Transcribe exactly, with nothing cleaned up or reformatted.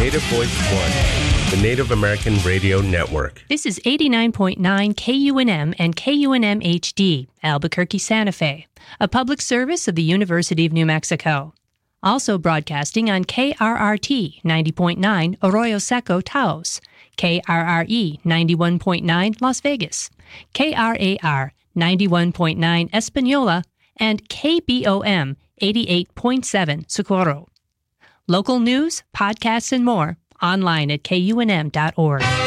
Native Voice One, the Native American Radio Network. This is eighty-nine point nine K U N M and K U N M H D, Albuquerque, Santa Fe, a public service of the University of New Mexico. Also broadcasting on K R R T ninety point nine Arroyo Seco, Taos, K R R E ninety-one point nine Las Vegas, K R A R ninety-one point nine Espanola, and K B O M eighty-eight point seven Socorro. Local news, podcasts, and more online at K U N M dot org.